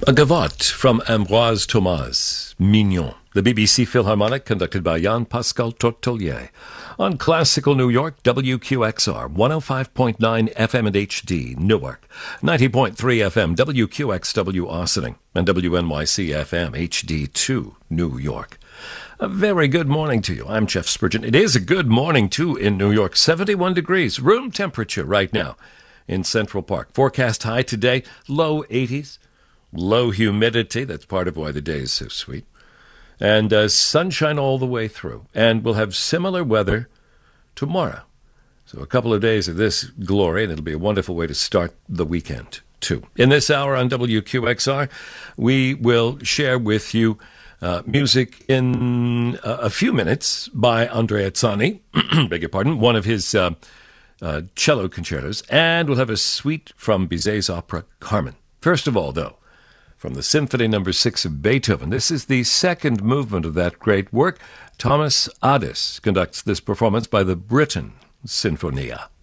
A gavotte from Ambroise Thomas, Mignon, the BBC Philharmonic conducted by Jean-Pascal Tortolier. On Classical New York, WQXR, 105.9 FM and HD, Newark, 90.3 FM, WQXW Ossining, and WNYC FM, HD2, New York. A very good morning to you. I'm Jeff Spurgeon. It is a good morning, too, in New York. 71 degrees, room temperature right now in Central Park. Forecast high today, low 80s. Low humidity, that's part of why the day is so sweet. And sunshine all the way through. And we'll have similar weather tomorrow. So a couple of days of this glory, and it'll be a wonderful way to start the weekend, too. In this hour on WQXR, we will share with you music in a few minutes by Andrea Zani, beg your pardon, one of his cello concertos. And we'll have a suite from Bizet's opera Carmen. First of all, though, from the Symphony No. 6 of Beethoven. This is the second movement of that great work. Thomas Adès conducts this performance by the Britten Sinfonia.